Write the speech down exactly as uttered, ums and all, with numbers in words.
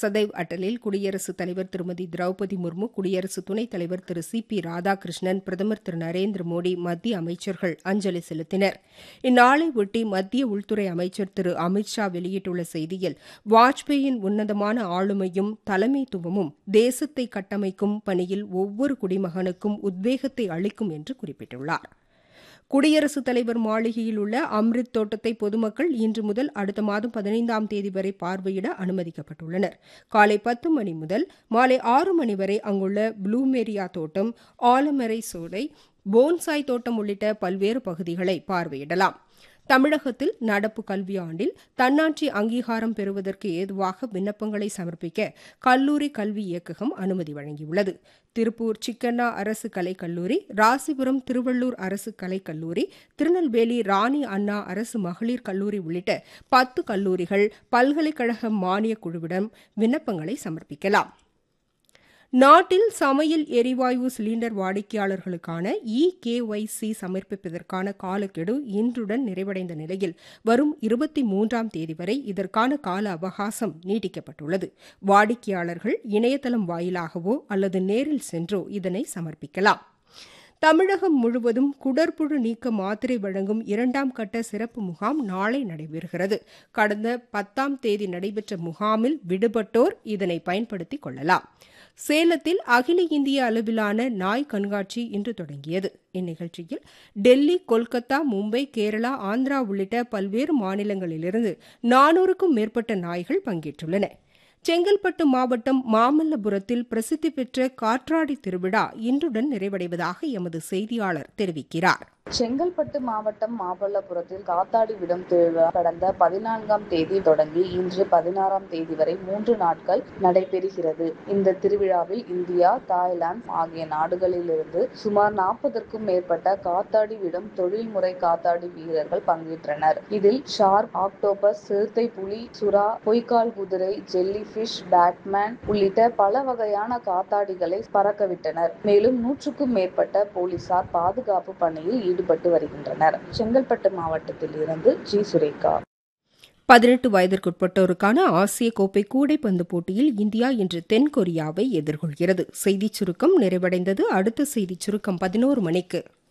சதைவ் அட்டலில் குடியரசுத் தலைவர் திருமதி திரௌபதி முர்மு, குடியரசு துணைத் தலைவர் திரு சி பி ராதாகிருஷ்ணன், பிரதமர் திரு நரேந்திர மோடி, மத்திய அமைச்சர்கள் அஞ்சலி செலுத்தினர். இந்நாளையொட்டி மத்திய உள்துறை அமைச்சர் திரு அமித் ஷா வெளியிட்டுள்ள செய்தியில், வாஜ்பேயின் உன்னதமான ஆளுமையும் தலைமைத்துவமும் தேசத்தை கட்டமைக்கும் பணியில் ஒவ்வொரு குடிமகனுக்கும் உத்வேகத்தை அளிக்கும் என்று குறிப்பிட்டுள்ளார். குடியரசுத் தலைவர் மாளிகையில் உள்ள அம்ரித் தோட்டத்தை பொதுமக்கள் இன்று முதல் அடுத்த மாதம் பதினைந்தாம் தேதி வரை பார்வையிட அனுமதிக்கப்பட்டுள்ளனர். காலை பத்து மணி முதல் மாலை ஆறு மணி வரை அங்குள்ள ப்ளூமேரியா தோட்டம், ஆலமரை சோலை, போன்சாய் தோட்டம் உள்ளிட்ட பல்வேறு பகுதிகளை பார்வையிடலாம். தமிழகத்தில் நடப்பு கல்வியாண்டில் தன்னாட்சி அங்கீகாரம் பெறுவதற்கு ஏதுவாக விண்ணப்பங்களை சமர்ப்பிக்க கல்லூரி கல்வி இயக்ககம் அனுமதி வழங்கியுள்ளது. திருப்பூர் சிக்கண்ணா அரசு கலைக்கல்லூரி, ராசிபுரம் திருவள்ளூர் அரசு கலைக்கல்லூரி, திருநெல்வேலி ராணி அண்ணா அரசு மகளிர் கல்லூரி உள்ளிட்ட பத்து கல்லூரிகள் பல்கலைக்கழக மானியக் குழுவிடம் விண்ணப்பங்களை சமர்ப்பிக்கலாம். நாட்டில் சமையல் எரிவாயு cylinder வாடிக்கையாளர்களுக்கான E K Y C சமர்ப்பிப்பதற்கான காலக்கெடு இன்றுடன் நிறைவடைந்த நிலையில் வரும் இருபத்தி மூன்றாம் தேதி வரை இதற்கான கால அவகாசம் நீட்டிக்கப்பட்டுள்ளது. வாடிக்கையாளர்கள் இணையதளம் வாயிலாகவோ அல்லது நேரில் சென்றோ இதனை சமர்ப்பிக்கலாம். தமிழகம் முழுவதும் குடற்புழு நீக்க மாத்திரை வழங்கும் இரண்டாம் கட்ட சிறப்பு முகாம் நாளை நடைபெறுகிறது. கடந்த பத்தாம் தேதி நடைபெற்ற முகாமில் விடுபட்டோர் இதனை பயன்படுத்திக் கொள்ளலாம். சேலத்தில் அகில இந்திய அளவிலான நாய் கண்காட்சி இன்று தொடங்கியது. இந்நிகழ்ச்சியில் டெல்லி, கொல்கத்தா, மும்பை, கேரளா, ஆந்திரா உள்ளிட்ட பல்வேறு மாநிலங்களிலிருந்து நானூறுக்கும் மேற்பட்ட நாய்கள் பங்கேற்றுள்ளன. செங்கல்பட்டு மாவட்டம் மாமல்லபுரத்தில் பிரசித்தி பெற்ற காற்றாடி திருவிழா இன்றுடன் நிறைவடைவதாக எமது செய்தியாளர் தெரிவிக்கிறார். செங்கல்பட்டு மாவட்டம் மாமல்லபுரத்தில் காத்தாடி விடும் திருவிழா கடந்த பதினான்காம் தேதி தொடங்கி இன்று பதினாறாம் தேதி வரை மூன்று நாட்கள் நடைபெறுகிறது. இந்த திருவிழாவில் இந்தியா, தாய்லாந்து ஆகிய நாடுகளிலிருந்து சுமார் நாற்பதற்கும் மேற்பட்ட காத்தாடி விடும் தொழில்முறை காத்தாடி வீரர்கள் பங்கேற்றனர். இதில் ஷார்க், ஆக்டோபஸ், சிறுத்தை புலி, சுறா, பொய்க்கால் குதிரை, ஜெல்லி பிஷ், பேட்மேன் உள்ளிட்ட பல வகையான காத்தாடிகளை பறக்கவிட்டனர். மேலும் நூற்றுக்கும் மேற்பட்ட போலீசார் பாதுகாப்பு பணியில் ஈடுபட்டு வருகின்றனர். செங்கல்பட்டு மாவட்டத்தில் இருந்து ஜி சுரேகா. பதினெட்டு வயதிற்குட்பட்டோருக்கான ஆசிய கோப்பை கூடைப்பந்து போட்டியில் இந்தியா இன்று தென்கொரியாவை எதிர்கொள்கிறது. செய்திச் சுருக்கம் நிறைவடைந்தது. அடுத்த செய்திச் சுருக்கம் பதினோரு மணிக்கு.